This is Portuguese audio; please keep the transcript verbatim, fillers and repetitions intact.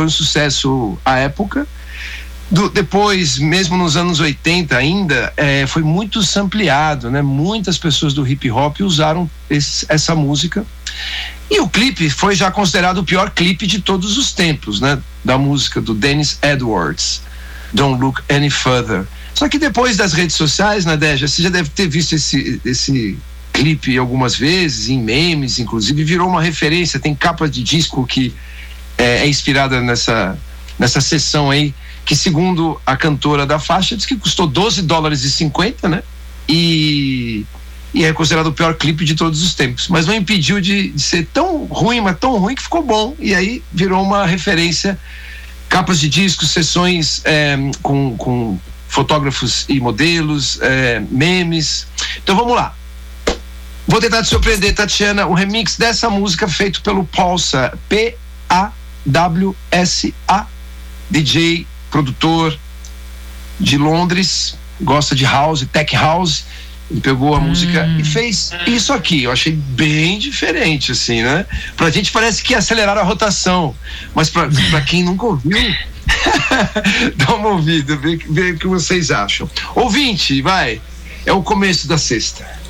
foi um sucesso à época. Do, depois, mesmo nos anos oitenta ainda, é, foi muito sampleado, né? Muitas pessoas do hip hop usaram esse, essa música. E o clipe foi já considerado o pior clipe de todos os tempos, né? Da música do Dennis Edwards, Don't Look Any Further. Só que depois das redes sociais, né, Deja, você já deve ter visto esse, esse clipe algumas vezes, em memes, inclusive, virou uma referência. Tem capa de disco que é, é inspirada nessa, nessa sessão aí, que segundo a cantora da faixa, diz que custou doze dólares e cinquenta, né? E, e é considerado o pior clipe de todos os tempos. Mas não impediu de, de ser tão ruim, mas tão ruim que ficou bom. E aí virou uma referência, capas de discos, sessões é, com, com fotógrafos e modelos, é, memes. Então vamos lá. Vou tentar te surpreender, Tatiana, o remix dessa música feito pelo Pawsa, P A W S A, D J, produtor de Londres, gosta de house, tech house. Ele pegou a hum. música e fez isso aqui. Eu achei bem diferente, assim, né? Pra gente parece que aceleraram a rotação, mas pra, pra quem nunca ouviu, dá uma ouvida, vê, vê o que vocês acham. Ouvinte, vai, é o começo da sexta.